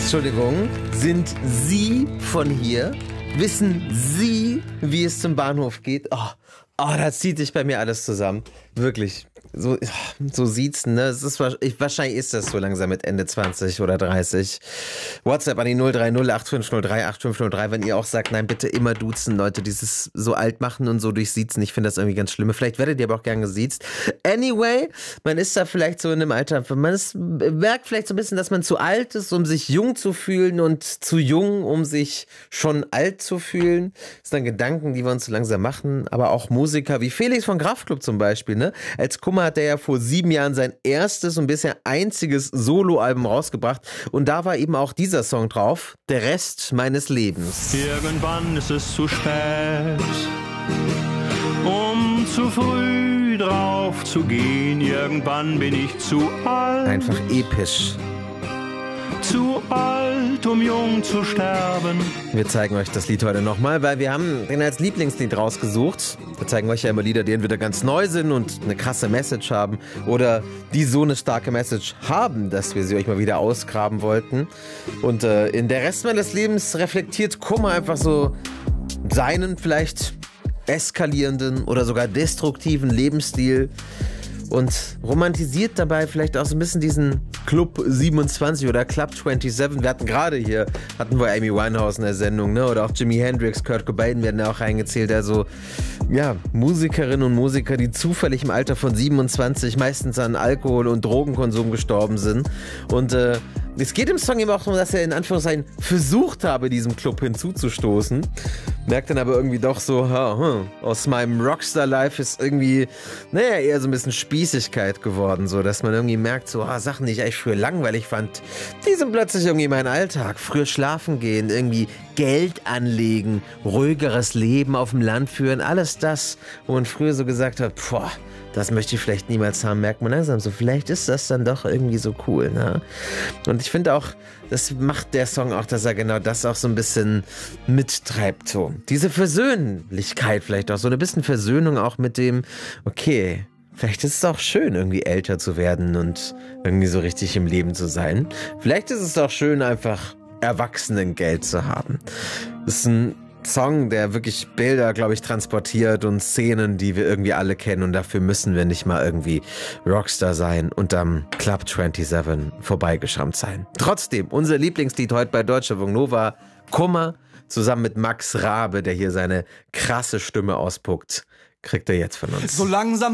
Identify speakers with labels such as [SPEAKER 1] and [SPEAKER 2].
[SPEAKER 1] Entschuldigung, sind Sie von hier? Wissen Sie, wie es zum Bahnhof geht? Oh, da zieht sich bei mir alles zusammen. Wirklich. So sieht's, ne? Wahrscheinlich ist das so langsam mit Ende 20 oder 30. WhatsApp an die 030 8503 8503, wenn ihr auch sagt, nein, bitte immer duzen, Leute, dieses so alt machen und so durch Siezen. Ich finde das irgendwie ganz schlimm. Vielleicht werdet ihr aber auch gern gesiezt. Anyway, man ist da vielleicht so in einem Alter, merkt vielleicht so ein bisschen, dass man zu alt ist, um sich jung zu fühlen und zu jung, um sich schon alt zu fühlen. Das sind dann Gedanken, die wir uns so langsam machen. Aber auch Musiker wie Felix von Kraftklub zum Beispiel, ne? Als Kummer hat er ja vor 7 Jahren sein erstes und bisher einziges Soloalbum rausgebracht. Und da war eben auch dieser Song drauf, Der Rest meines Lebens.
[SPEAKER 2] Irgendwann ist es zu spät, um zu früh drauf zu gehen. Irgendwann bin ich zu alt.
[SPEAKER 1] Einfach episch.
[SPEAKER 2] Zu alt, um jung zu sterben.
[SPEAKER 1] Wir zeigen euch das Lied heute nochmal, weil wir haben den als Lieblingslied rausgesucht. Wir zeigen euch ja immer Lieder, die entweder ganz neu sind und eine krasse Message haben oder die so eine starke Message haben, dass wir sie euch mal wieder ausgraben wollten. Und in Der Rest meines Lebens reflektiert Kummer einfach so seinen vielleicht eskalierenden oder sogar destruktiven Lebensstil und romantisiert dabei vielleicht auch so ein bisschen diesen Club 27 oder Club 27. Wir hatten gerade hier, wir Amy Winehouse in der Sendung, ne? Oder auch Jimi Hendrix, Kurt Cobain werden da auch reingezählt. Also, ja, Musikerinnen und Musiker, die zufällig im Alter von 27 meistens an Alkohol- und Drogenkonsum gestorben sind. Und es geht im Song eben auch darum, dass er in Anführungszeichen versucht habe, diesem Club hinzuzustoßen. Merkt dann aber irgendwie doch so, aus meinem Rockstar-Life ist irgendwie, eher so ein bisschen Spießigkeit geworden, so, dass man irgendwie merkt, so, Sachen, die ich eigentlich früher langweilig fand, die sind plötzlich irgendwie mein Alltag. Früher schlafen gehen, irgendwie Geld anlegen, ruhigeres Leben auf dem Land führen, alles das, wo man früher so gesagt hat, das möchte ich vielleicht niemals haben, merkt man langsam so, vielleicht ist das dann doch irgendwie so cool, ne? Und ich finde auch, das macht der Song auch, dass er genau das auch so ein bisschen mittreibt, so. Diese Versöhnlichkeit vielleicht auch, so ein bisschen Versöhnung auch mit dem, okay, vielleicht ist es auch schön, irgendwie älter zu werden und irgendwie so richtig im Leben zu sein. Vielleicht ist es auch schön, einfach Erwachsenengeld zu haben. Das ist ein Song, der wirklich Bilder, glaube ich, transportiert und Szenen, die wir irgendwie alle kennen, und dafür müssen wir nicht mal irgendwie Rockstar sein und am Club 27 vorbeigeschrammt sein. Trotzdem, unser Lieblingslied heute bei Deutschlandfunk Nova, Kummer, zusammen mit Max Rabe, der hier seine krasse Stimme ausspuckt, kriegt er jetzt von uns.
[SPEAKER 3] So langsam